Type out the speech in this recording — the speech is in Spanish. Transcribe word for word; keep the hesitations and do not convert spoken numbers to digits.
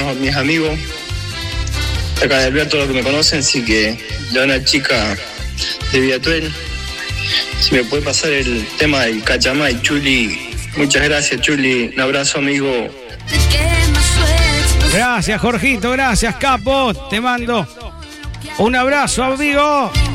unos mis amigos acá de Alberto, los que me conocen, así que ya una chica de Viatuel, si me puede pasar el tema del Cachamay, Chuli. Muchas gracias, Chuli. Un abrazo, amigo. Gracias, Jorgito. Gracias, capo. Te mando un abrazo, amigo.